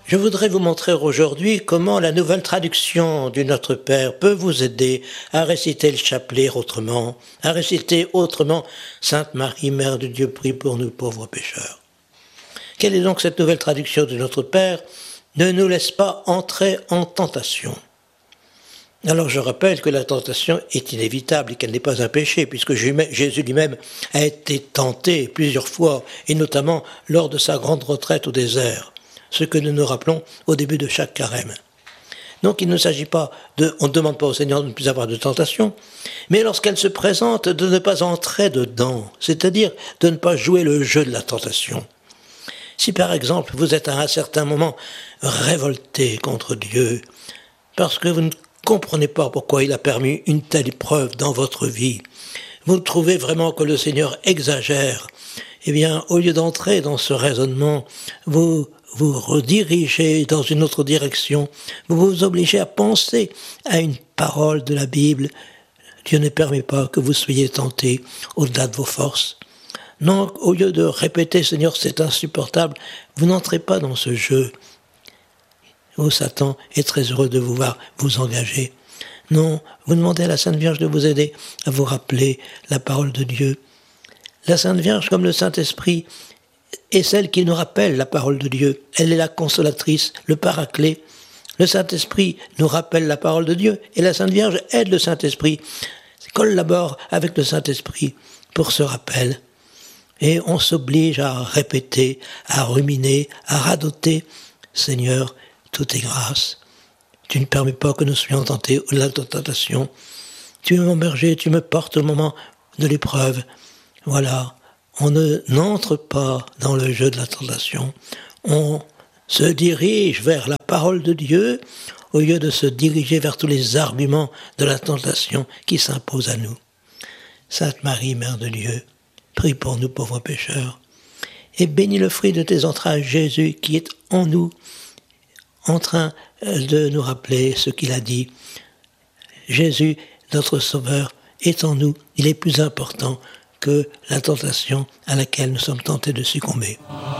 Je voudrais vous montrer aujourd'hui comment la nouvelle traduction du Notre Père peut vous aider à réciter le chapelet autrement, à réciter autrement « Sainte Marie, Mère de Dieu, prie pour nous pauvres pécheurs ». Quelle est donc cette nouvelle traduction du Notre Père ? Ne nous laisse pas entrer en tentation. Alors je rappelle que la tentation est inévitable et qu'elle n'est pas un péché, puisque Jésus lui-même a été tenté plusieurs fois, et notamment lors de sa grande retraite au désert, ce que nous nous rappelons au début de chaque carême. Donc il ne s'agit pas on ne demande pas au Seigneur de ne plus avoir de tentation, mais lorsqu'elle se présente, de ne pas entrer dedans, c'est-à-dire de ne pas jouer le jeu de la tentation. Si par exemple vous êtes à un certain moment révolté contre Dieu, parce que vous ne comprenez pas pourquoi il a permis une telle épreuve dans votre vie, vous trouvez vraiment que le Seigneur exagère, eh bien au lieu d'entrer dans ce raisonnement, vous redirigez dans une autre direction, vous vous obligez à penser à une parole de la Bible. Dieu ne permet pas que vous soyez tentés au-delà de vos forces. Non, au lieu de répéter « Seigneur, c'est insupportable », vous n'entrez pas dans ce jeu. Oh, Satan est très heureux de vous voir vous engager. Non, vous demandez à la Sainte Vierge de vous aider à vous rappeler la parole de Dieu. La Sainte Vierge, comme le Saint-Esprit, est celle qui nous rappelle la parole de Dieu. Elle est la consolatrice, le paraclet. Le Saint-Esprit nous rappelle la parole de Dieu et la Sainte Vierge aide le Saint-Esprit, collabore avec le Saint-Esprit pour ce rappel. Et on s'oblige à répéter, à ruminer, à radoter. Seigneur, tout est grâce. Tu ne permets pas que nous soyons tentés de la tentation. Tu es mon berger, tu me portes au moment de l'épreuve. Voilà, on n'entre pas dans le jeu de la tentation. On se dirige vers la parole de Dieu au lieu de se diriger vers tous les arguments de la tentation qui s'imposent à nous. Sainte Marie, Mère de Dieu, prie pour nous pauvres pécheurs. Et bénis le fruit de tes entrailles, Jésus, qui est en nous, en train de nous rappeler ce qu'il a dit. Jésus, notre Sauveur, est en nous. Il est plus important que la tentation à laquelle nous sommes tentés de succomber.